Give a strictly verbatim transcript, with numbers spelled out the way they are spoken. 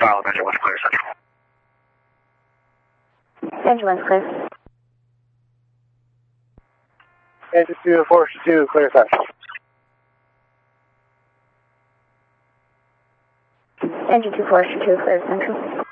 Charles, engine one's clear central. Engine one's clear. Engine two, Forester two, clear central. Engine two, Forester two, clear central.